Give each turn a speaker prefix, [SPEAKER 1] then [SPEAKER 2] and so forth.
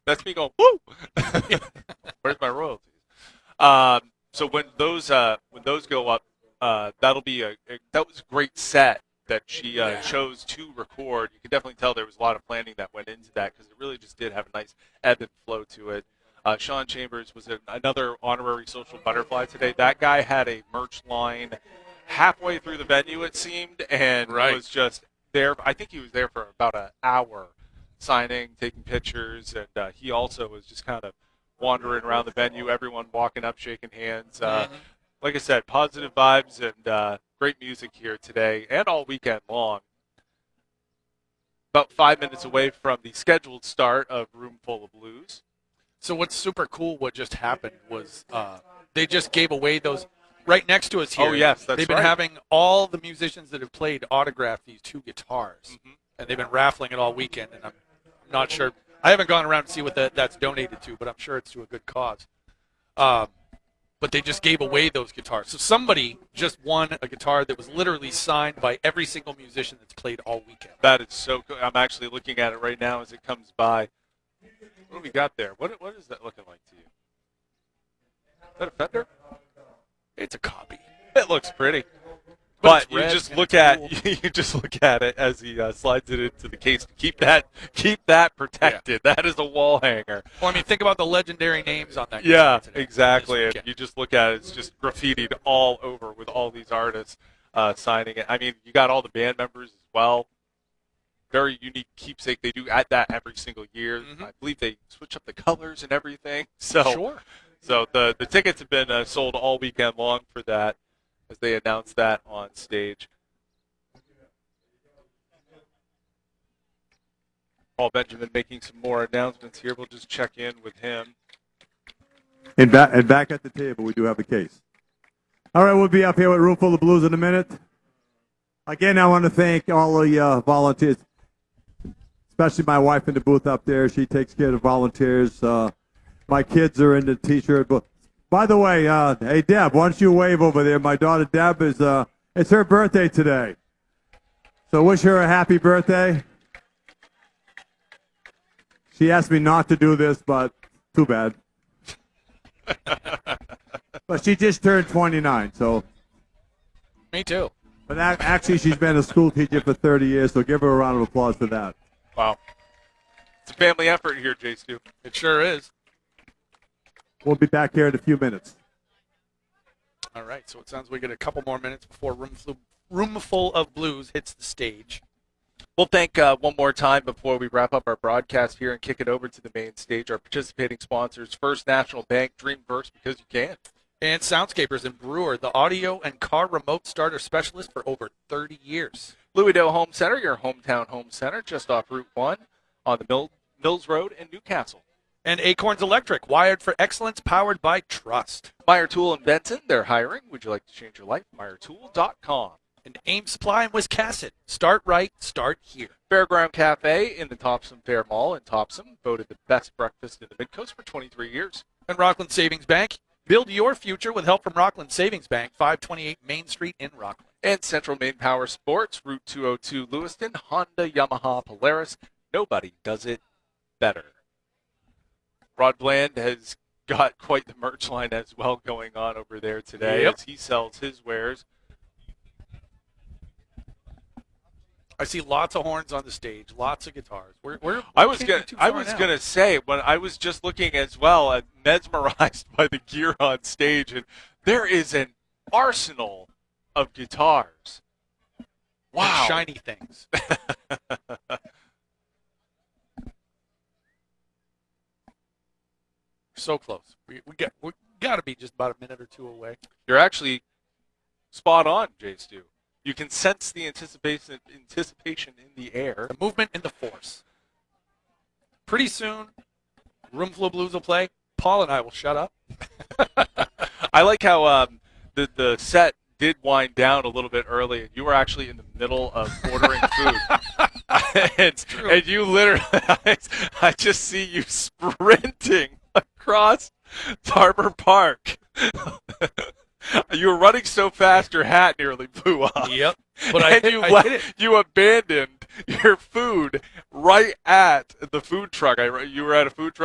[SPEAKER 1] That's me going, woo! Where's my royalties? So when those go up, that'll be that was a great set that she chose to record. You can definitely tell there was a lot of planning that went into that because it really just did have a nice ebb and flow to it. Sean Chambers was another honorary social butterfly today. That guy had a merch line halfway through the venue, it seemed, and was just there. I think he was there for about an hour signing, taking pictures, and he also was just kind of wandering around the venue, everyone walking up, shaking hands. Like I said, positive vibes and great music here today and all weekend long. About 5 minutes away from the scheduled start of Room Full of Blues.
[SPEAKER 2] So what's super cool, what just happened was they just gave away those right next to us here.
[SPEAKER 1] Oh, yes, that's
[SPEAKER 2] They've been having all the musicians that have played autograph these 2 guitars, and they've been raffling it all weekend, and I'm not sure. I haven't gone around to see what that's donated to, but I'm sure it's to a good cause. But they just gave away those guitars. So somebody just won a guitar that was literally signed by every single musician that's played all weekend.
[SPEAKER 1] That is so cool. I'm actually looking at it right now as it comes by. What do we got there? What is that looking like to you? Is that a Fender?
[SPEAKER 2] It's a copy.
[SPEAKER 1] It looks pretty. But you
[SPEAKER 2] red
[SPEAKER 1] just
[SPEAKER 2] and
[SPEAKER 1] look
[SPEAKER 2] it's
[SPEAKER 1] at
[SPEAKER 2] cool.
[SPEAKER 1] you just look at it as he slides it into the case to keep that protected. Yeah. That is a wall hanger.
[SPEAKER 2] Well, I mean, think about the legendary names on that.
[SPEAKER 1] Yeah,
[SPEAKER 2] today.
[SPEAKER 1] exactly. And you just look at it; it's just graffitied all over with all these artists signing it. I mean, you got all the band members as well. Very unique keepsake. They do add that every single year. I believe they switch up the colors and everything. So,
[SPEAKER 2] sure.
[SPEAKER 1] So the tickets have been sold all weekend long for that, as they announced that on stage. Paul Benjamin making some more announcements here. We'll just check in with him.
[SPEAKER 3] And back at the table, we do have a case. All right, we'll be up here with Room Full of Blues in a minute. Again, I want to thank all the volunteers, especially my wife in the booth up there. She takes care of the volunteers. My kids are in the T-shirt booth. By the way, hey, Deb, why don't you wave over there? My daughter, Deb, it's her birthday today. So wish her a happy birthday. She asked me not to do this, but too bad. But she just turned 29, so.
[SPEAKER 2] Me too.
[SPEAKER 3] But actually, she's been a school teacher for 30 years, so give her a round of applause for that.
[SPEAKER 1] Wow. It's a family effort here, Jay Stu.
[SPEAKER 2] It sure is.
[SPEAKER 3] We'll be back here in a few minutes.
[SPEAKER 2] All right, so it sounds we get a couple more minutes before Room Full of Blues hits the stage.
[SPEAKER 1] We'll thank one more time before we wrap up our broadcast here and kick it over to the main stage. Our participating sponsors, First National Bank, Dreamverse, because you can.
[SPEAKER 2] And Soundscapers and Brewer, the audio and car remote starter specialist for over 30 years.
[SPEAKER 1] Louisdale Home Center, your hometown home center, just off Route 1 on the Mills Road in Newcastle.
[SPEAKER 2] And Acorns Electric, wired for excellence, powered by trust.
[SPEAKER 1] Meyer Tool in Benson, they're hiring. Would you like to change your life? MeyerTool.com.
[SPEAKER 2] And Ames Supply in Wiscasset. Start right, start here.
[SPEAKER 1] Fairground Cafe in the Topsom Fair Mall in Topsom, voted the best breakfast in the Midcoast for 23 years.
[SPEAKER 2] And Rockland Savings Bank. Build your future with help from Rockland Savings Bank, 528 Main Street in Rockland.
[SPEAKER 1] And Central Maine Power Sports, Route 202 Lewiston, Honda, Yamaha, Polaris. Nobody does it better. Rod Bland has got quite the merch line as well going on over there today as he sells his wares.
[SPEAKER 2] I see lots of horns on the stage, lots of guitars.
[SPEAKER 1] I was gonna say when I was just looking as well, mesmerized by the gear on stage, and there is an arsenal of guitars. Wow,
[SPEAKER 2] and shiny things. So close. We got to be just about a minute or two away.
[SPEAKER 1] You're actually spot on, Jay Stu. You can sense the anticipation in the air.
[SPEAKER 2] The movement and the force. Pretty soon, Room Full of Blues will play. Paul and I will shut up.
[SPEAKER 1] I like how the set did wind down a little bit early, and you were actually in the middle of ordering food. and you literally, I just see you sprinting across Harbor Park. You were running so fast your hat nearly blew off.
[SPEAKER 2] Yep. But I hit it.
[SPEAKER 1] You abandoned your food right at the food truck. You were at a food truck.